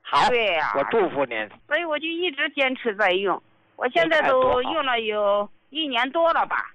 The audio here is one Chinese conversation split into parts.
好， 对呀， 我祝福您。 所以我就一直坚持在用，我现在都用了有1年多了吧。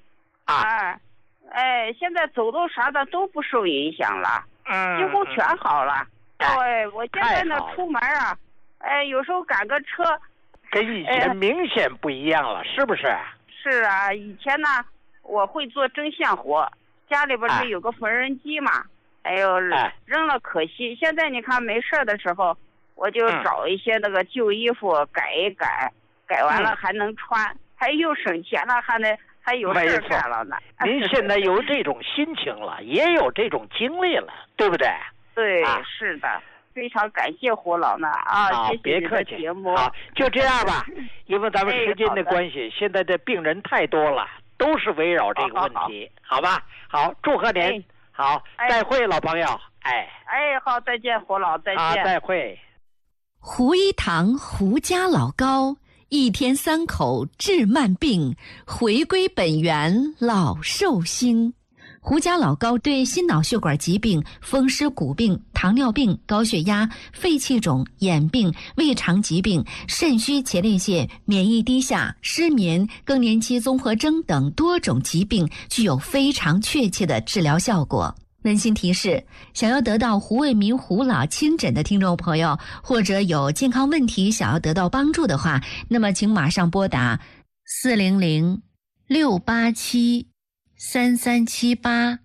现在走动啥的都不受影响了，几乎全好了。对，我现在呢出门啊，有时候赶个车， 跟以前明显不一样了，是不是？ 是啊，以前呢我会做针线活，家里边是有个缝纫机嘛，扔了可惜。现在你看没事的时候，我就找一些那个旧衣服改一改，改完了还能穿，还又省钱了，还有事干了呢。 您现在有这种心情了，也有这种经历了，对不对？ 对，是的，非常感谢胡老呢啊！谢谢别客气。 节目好，就这样吧，因为咱们时间的关系，现在的病人太多了，都是围绕这个问题，好吧？好，祝贺您。好，再会，老朋友。 好，再见，胡老，再见。 再会。 胡一堂胡家老高，1天3口治慢病，回归本源老寿星。胡家老高对心脑血管疾病、风湿骨病、糖尿病、高血压、肺气肿、眼病、胃肠疾病、肾虚前列腺、免疫低下、失眠、更年期综合征等多种疾病具有非常确切的治疗效果。温馨提示，想要得到胡卫民胡老亲诊的听众朋友，或者有健康问题想要得到帮助的话，那么请马上拨打400-687-3378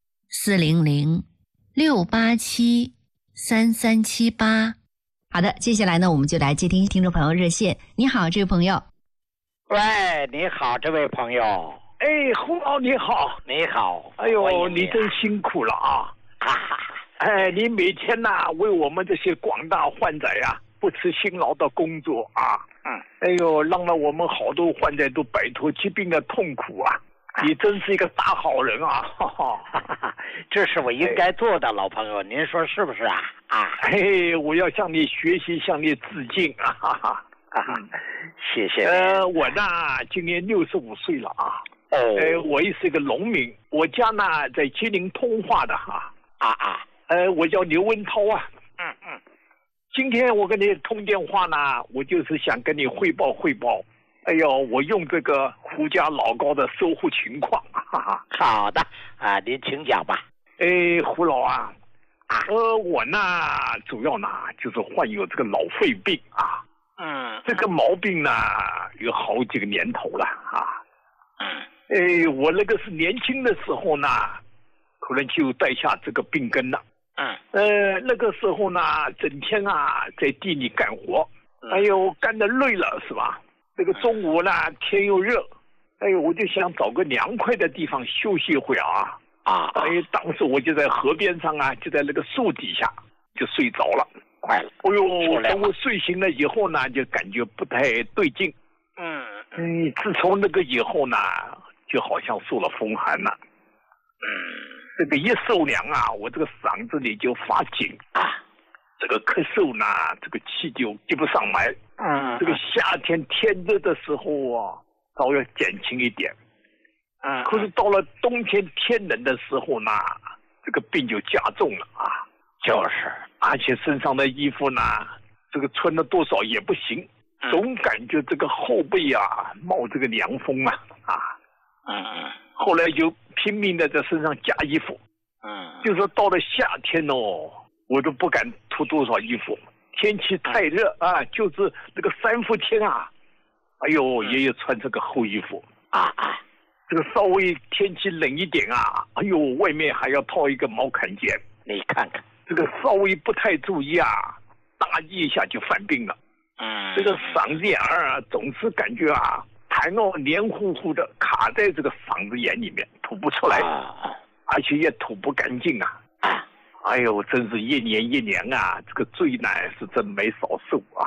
400-687-3378。好的，接下来呢，我们就来接听众朋友热线。你好，这位朋友。 喂，你好，这位朋友。 胡老你好。 你好。 哎呦，你真辛苦了啊！你每天呐为我们这些广大患者呀不辞辛劳的工作啊。让了我们好多患者都摆脱疾病的痛苦啊！你真是一个大好人啊！ 这是我应该做的，老朋友，您说是不是啊？ 我要向你学习，向你致敬啊！ 谢谢。 我呢今年65岁了啊。我也是一个农民，我家呢在吉林通化的哈。我叫刘文涛啊。今天我跟你通电话呢，我就是想跟你汇报。我用这个胡家老高的收获情况。 好的您请讲吧。 胡老啊，我呢主要呢就是患有这个脑肺病啊。这个毛病呢有好几个年头了啊。我那个是年轻的时候呢，可能就带下这个病根了。那个时候呢，整天啊在地里干活，干得累了是吧？这个中午呢天又热，我就想找个凉快的地方休息一会啊。当时我就在河边上啊，就在那个树底下就睡着了。 快了。 等我睡醒了以后呢，就感觉不太对劲。自从那个以后呢，就好像受了风寒了。这个一受凉啊，我这个嗓子里就发紧啊，这个咳嗽呢，这个气就接不上来。这个夏天天热的时候啊，稍微减轻一点。可是到了冬天天冷的时候呢，这个病就加重了啊。 就是， 而且身上的衣服呢，这个穿了多少也不行，总感觉这个后背啊冒这个凉风啊。后来就拼命的在身上加衣服。就说到了夏天哦，我都不敢脱多少衣服，天气太热啊，就是这个3伏天啊，也有穿这个厚衣服。这个稍微天气冷一点啊，外面还要套一个毛坎肩。 你看看， 这个稍微不太注意啊，大意一下就犯病了。这个嗓子眼儿总是感觉啊，痰黏糊糊的卡在这个嗓子眼里面，吐不出来，而且也吐不干净啊。真是一年一年啊，这个罪难是真没少受啊。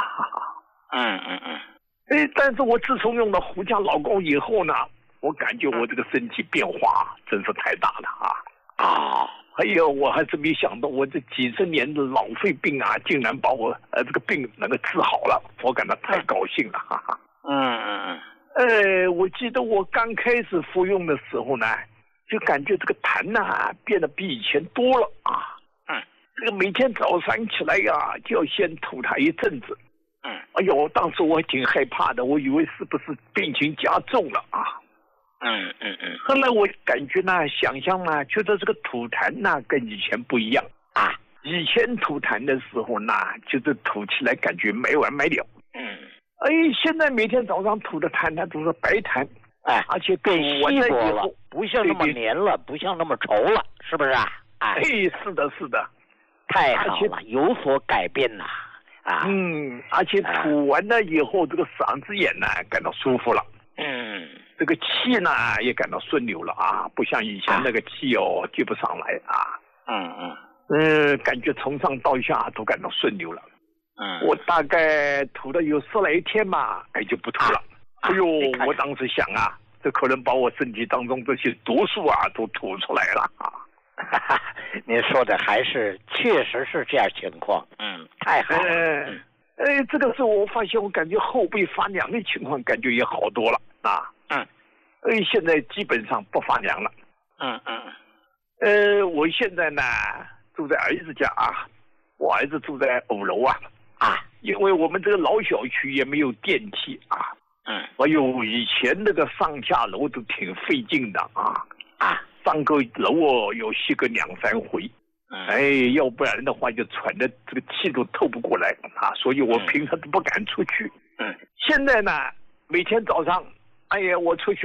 但是我自从用了胡家老高以后呢，我感觉我这个身体变化真是太大了。我还是没想到我这几十年的老肺病啊，竟然把我这个病能够治好了，我感到太高兴了。我记得我刚开始服用的时候呢，就感觉这个痰呐变得比以前多了啊。 这个每天早上起来呀，就要先吐痰一阵子。哎呦，当时我挺害怕的，我以为是不是病情加重了啊？后来我感觉呢，想象呢，觉得这个吐痰呢跟以前不一样啊。以前吐痰的时候呢，就是吐起来感觉没完没了。现在每天早上吐的痰呢都是白痰，而且更稀薄了，不像那么黏了，不像那么稠了，是不是啊？ 是的，是的， 太好了，有所改变呐。 而且吐完了以后，这个嗓子眼呢感到舒服了。这个气呢也感到顺流了啊，不像以前那个气接不上来啊。感觉从上到下都感到顺流了。我大概吐了有10来天嘛，就不吐了。我当时想啊，这可能把我身体当中这些毒素都吐出来了啊。 您说的确实是这样情况。太好了。 这个时候我发现我感觉后背发凉的情况感觉也好多了啊。现在基本上不发凉了。我现在呢住在儿子家啊，我儿子住在5楼啊，因为我们这个老小区也没有电梯啊。以前那个上下楼都挺费劲的上个楼要吸个2、3回。要不然的话就喘的这个气都透不过来所以我平常都不敢出去。现在呢，每天早上，我出去